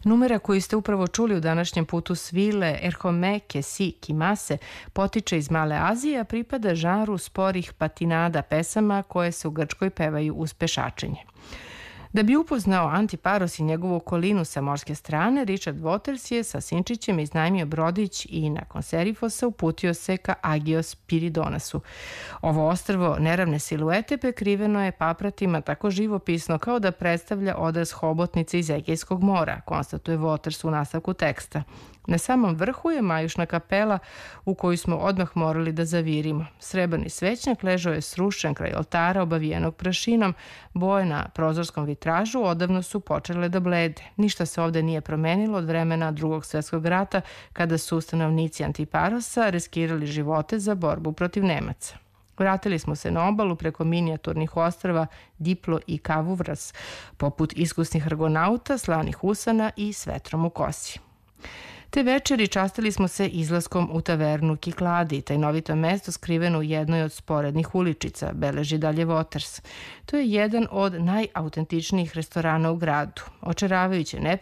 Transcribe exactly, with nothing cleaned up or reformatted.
Numera koju ste upravo čuli u današnjem putu svile Erhome Kesi Kimase potiče iz Male Azije, a pripada žanru sporih patinada pesama koje se u Grčkoj pevaju uz pešačenje. Da bi upoznao Antiparos i njegovu okolinu sa morske strane, Richard Waters je sa sinčićem iznajmio brodić i nakon Serifosa uputio se ka Agios Piridonasu. Ovo ostrvo neravne siluete prekriveno je papratima tako živopisno kao da predstavlja odraz hobotnice iz Egejskog mora, konstatuje Waters u nastavku teksta. Na samom vrhu je majušna kapela u koju smo odmah morali da zavirimo. Srebrni svećnjak ležao je srušen kraj oltara obavijenog prašinom, boje na prozorskom vitražu odavno su počele da blede. Ništa se ovde nije promenilo od vremena Drugog svjetskog rata, kada su stanovnici Antiparosa riskirali živote za borbu protiv Nemaca. Vratili smo se na obalu preko minijaturnih ostrva Diplo i Kavuvras, poput iskusnih argonauta, slanih usana i s vetrom u kosi. Te večeri častili smo se izlaskom u tavernu Kikladi, tajnovito mesto skriveno u jednoj od sporednih uličica, beleži dalje Waters. To je jedan od najautentičnijih restorana u gradu. Očaravajuće